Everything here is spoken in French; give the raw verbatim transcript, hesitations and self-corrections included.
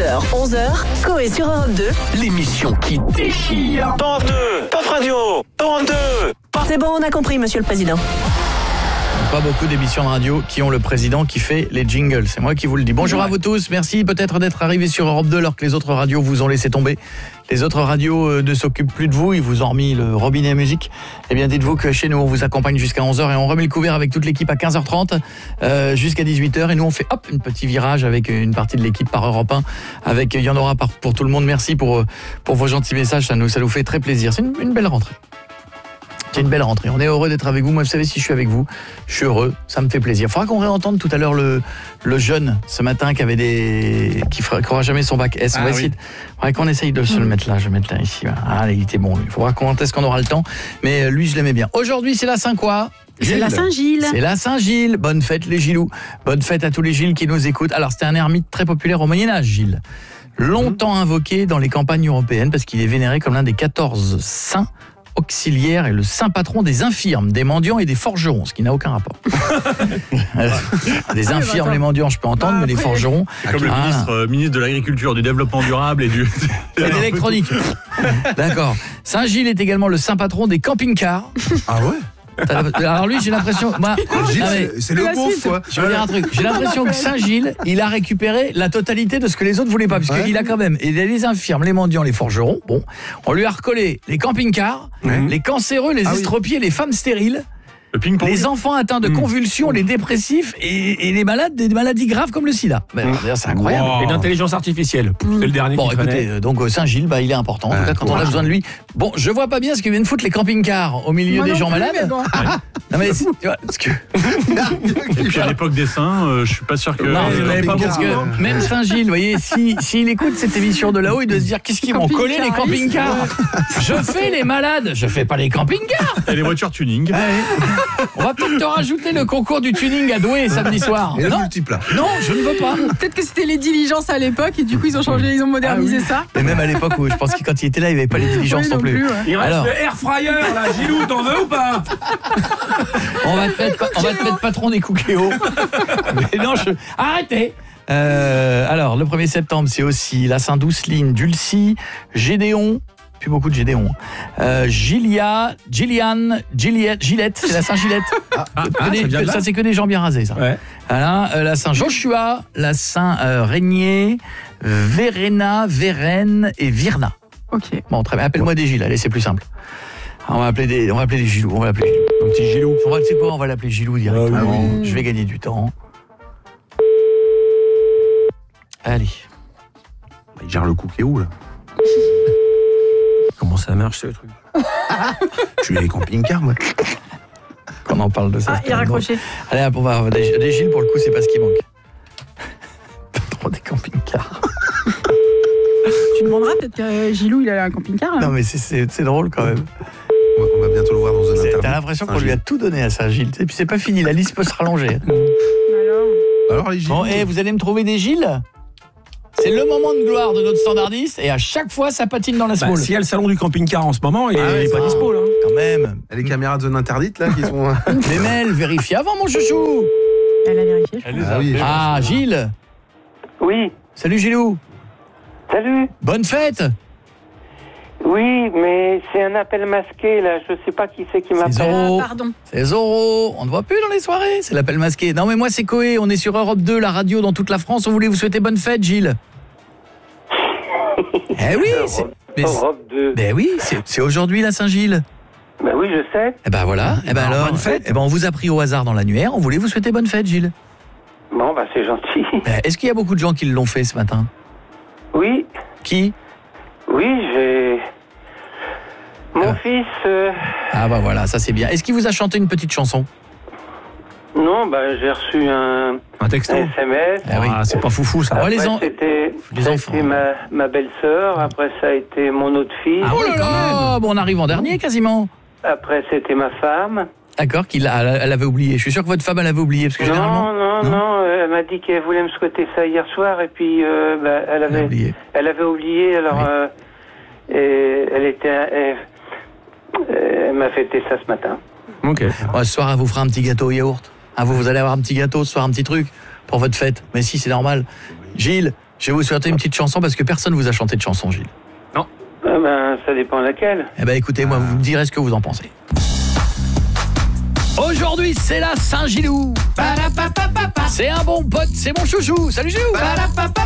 heures, onze heures, Coé sur Europe deux. L'émission qui déchire. Europe deux, Top Radio, Europe deux. C'est bon, on a compris, monsieur le président. Pas beaucoup d'émissions de radio qui ont le président qui fait les jingles. C'est moi qui vous le dis. Bonjour ouais. à vous tous. Merci peut-être d'être arrivés sur Europe deux alors que les autres radios vous ont laissé tomber. Les autres radios ne s'occupent plus de vous. Ils vous ont remis le robinet à musique. Eh bien, dites-vous que chez nous, on vous accompagne jusqu'à onze heures et on remet le couvert avec toute l'équipe à quinze heures trente euh, jusqu'à dix-huit heures. Et nous, on fait hop, un petit virage avec une partie de l'équipe par Europe un. Avec, il y en aura pour tout le monde. Merci pour, pour vos gentils messages. Ça nous, ça nous fait très plaisir. C'est une, une belle rentrée. C'est une belle rentrée. On est heureux d'être avec vous. Moi, vous savez, si je suis avec vous, je suis heureux. Ça me fait plaisir. Il faudra qu'on réentende tout à l'heure le, le jeune, ce matin, qui avait des, qui fera, qui aura jamais son bac S. On ah, va essayer. Oui. Il faudrait qu'on essaye de se le mettre là. Je vais mettre là, ici. Ah, il était bon. Il faudra qu'on teste qu'on aura le temps. Mais lui, je l'aimais bien. Aujourd'hui, c'est la Saint quoi? C'est la Saint-Gilles. C'est la Saint-Gilles. Bonne fête, les Gilous. Bonne fête à tous les Gilles qui nous écoutent. Alors, c'était un ermite très populaire au Moyen-Âge, Gilles. Longtemps invoqué dans les campagnes européennes parce qu'il est vénéré comme l'un des quatorze saints auxiliaire et le saint patron des infirmes, des mendiants et des forgerons, ce qui n'a aucun rapport. Des infirmes, les mendiants, je peux entendre, bah, mais les forgerons... C'est comme le ah, ministre, euh, ministre de l'Agriculture, du Développement durable et du... et d'électronique. D'accord. Saint-Gilles est également le saint patron des camping-cars. Ah ouais? Alors lui, j'ai l'impression... Moi, Gilles, ah, c'est, c'est le beauf, quoi. Je vais dire un truc. J'ai l'impression que Saint-Gilles, il a récupéré la totalité de ce que les autres voulaient pas. Parce ouais. qu'il a quand même... Il a les infirmes, les mendiants, les forgerons. Bon, on lui a recollé les camping-cars, mmh. les cancéreux, les ah, estropiés, oui. les femmes stériles. Le ping-pong. Les enfants atteints de convulsions, mmh. les dépressifs et, et les malades des maladies graves comme le sida. Ben, mmh. C'est incroyable. Wow. Et l'intelligence artificielle. Mmh. C'est le dernier. Bon, écoutez, donc Saint-Gilles, bah, il est important. En tout cas, quand on a besoin de lui. Bon, je vois pas bien ce qu'ils viennent foutre les camping-cars au milieu Moi des gens plus, malades. Mais bon. Non mais c'est, tu vois, parce que. Et puis à l'époque des saints, euh, je suis pas sûr que. Non, je n'avais pas parce que même Saint-Gilles, vous voyez, si s'il écoute cette émission de là-haut, il doit se dire qu'est-ce qu'ils m'ont collé les camping-cars. Je fais les malades, je fais pas les camping-cars. Et les voitures tuning. On va peut-être te rajouter le concours du tuning à Douai samedi soir. Et non, multiple. Non, je ne veux pas. Peut-être que c'était les diligences à l'époque et du coup ils ont changé, ils ont modernisé ah, oui. ça. Et même à l'époque où je pense que quand il était là, il n'y avait pas les diligences oui, non, non plus. plus ouais. Il reste Alors, le air fryer là, Gilou, t'en veux ou pas? On va te mettre, on va te mettre patron des Cookéos. Mais non, je... Arrêtez. Euh, alors, le premier septembre, c'est aussi la Saint-Douceline, Dulcie, Gédéon. Plus beaucoup de Gédéon. Euh, Gilia, Gillian, Gillette, Gillette, c'est la Saint-Gillette. Ah, ah, ah, des, ça, ça c'est que des gens bien rasés, ça. Ouais. Voilà, euh, la Saint-Joshua, la Saint-Régnier, euh, Verena, Vérène et Virna. Ok. Bon, très bien. Appelle-moi des Gilles, allez, c'est plus simple. On va appeler des, on va appeler des Gilous. On va appeler Gilou. Un petit Gilou. On va, tu sais quoi, on va l'appeler Gilou directement. Ah, oui. Je vais gagner du temps. Allez. Il gère le Cookéo, là. Comment ça marche, ce truc? Je suis les camping-cars, moi. Quand on parle de ça. Ah, il a raccroché. Allez, on va des, des Gilles, pour le coup, c'est pas ce qui manque. Patron des camping-cars. Tu demanderas peut-être que Gilou, il a un camping-car. Là. Non, mais c'est, c'est, c'est drôle quand même. On va, on va bientôt le voir dans un interview. T'as l'impression qu'on lui a tout donné à ça, Gilles. Et puis c'est pas fini, la liste peut se rallonger. Alors, Alors les Gilles. Bon, et vous allez me trouver des Gilles? C'est le moment de gloire de notre standardiste et à chaque fois ça patine dans la small. Bah, s'il y a le salon du camping-car en ce moment, il n'est ah ouais, pas dispo là. Quand même. Et les caméras de zone interdite là qui sont. Mais Mel, vérifie avant mon chouchou. Elle a vérifié. Je ah, oui, ah Gilles. Oui. Salut Gilou. Salut. Bonne fête. Oui, mais c'est un appel masqué là. Je sais pas qui c'est qui m'appelle. C'est Zoro. Ah, pardon. C'est Zoro. On ne voit plus dans les soirées. C'est l'appel masqué. Non mais moi c'est Coé. On est sur Europe deux, la radio dans toute la France. On voulait vous souhaiter bonne fête, Gilles. Eh oui, c'est mais Europe deux. Ben oui, c'est, c'est aujourd'hui la Saint-Gilles. Ben oui, je sais. Eh ben voilà. Eh ben alors, bonne fête. Eh ben on vous a pris au hasard dans l'annuaire. On voulait vous souhaiter bonne fête, Gilles. Bon, bah c'est gentil. Ben, est-ce qu'il y a beaucoup de gens qui l'ont fait ce matin? Oui. Qui? Oui, j'ai... Mon ah. fils... Euh... Ah bah voilà, ça c'est bien. Est-ce qu'il vous a chanté une petite chanson? Non, bah j'ai reçu un... Un texto? Un S M S. Ah oui, ah, c'est pas foufou ça. Après, les en... c'était, les ça enfants. a été ma, ma belle-sœur. Après, ça a été mon autre fils. Ah oh là là, bon, on arrive en dernier quasiment. Après, c'était ma femme. D'accord, qu'il a, elle avait oublié. Je suis sûr que votre femme, elle avait oublié. Parce que non, généralement... non, non, non. Elle m'a dit qu'elle voulait me souhaiter ça hier soir. Et puis, euh, bah, elle, avait, elle, oublié. elle avait oublié. Alors, oui. euh, et elle était... Elle, elle m'a fêté ça ce matin. Ok. Bon, ce soir, elle vous fera un petit gâteau au yaourt. Ah, vous, vous allez avoir un petit gâteau ce soir, un petit truc pour votre fête. Mais si, c'est normal. Gilles, Je vais vous souhaiter une petite chanson parce que personne vous a chanté de chanson, Gilles. Ah ben, ça dépend laquelle. Eh ben écoutez, moi, vous me direz ce que vous en pensez. Aujourd'hui, c'est la Saint-Gilou. C'est un bon pote, c'est mon chouchou. Salut Gilou.